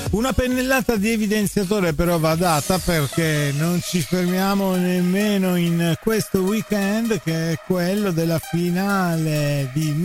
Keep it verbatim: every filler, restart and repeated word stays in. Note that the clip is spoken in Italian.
Una pennellata di evidenziatore però va data, perché non ci fermiamo nemmeno in questo weekend, che è quello della finale di